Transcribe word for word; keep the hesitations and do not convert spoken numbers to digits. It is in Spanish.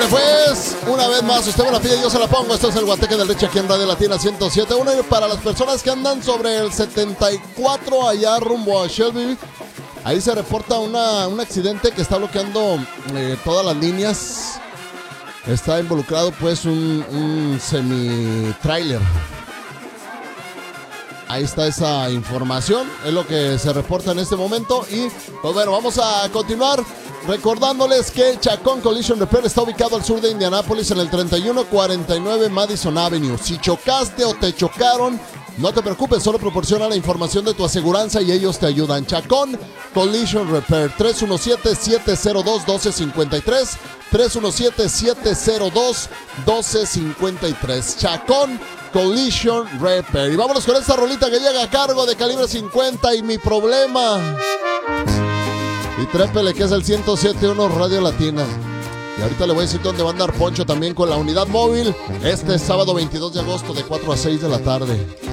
Ándale pues, una vez más, usted me la pide, yo se la pongo. Esto es el Guateque del Richie aquí en Radio Latina ciento siete punto uno. Y para las personas que andan sobre el setenta y cuatro allá rumbo a Shelby, ahí se reporta una, un accidente que está bloqueando eh, todas las líneas. Está involucrado pues un, un semi-trailer. Ahí está esa información, es lo que se reporta en este momento. Y pues bueno, vamos a continuar recordándoles que Chacón Collision Repair está ubicado al sur de Indianápolis en el treinta y uno cuarenta y nueve Madison Avenue. Si chocaste o te chocaron, no te preocupes, solo proporciona la información de tu aseguranza y ellos te ayudan. Chacón Collision Repair, tres uno siete, siete cero dos, uno dos cinco tres, tres uno siete, siete cero dos, uno dos cinco tres. Chacón Collision Repair. Y vámonos con esta rolita que llega a cargo de Calibre cincuenta y Mi Problema. Y trépele, que es el ciento siete punto uno Radio Latina. Y ahorita le voy a decir dónde va a andar Poncho también con la unidad móvil este sábado veintidós de agosto de cuatro a seis de la tarde.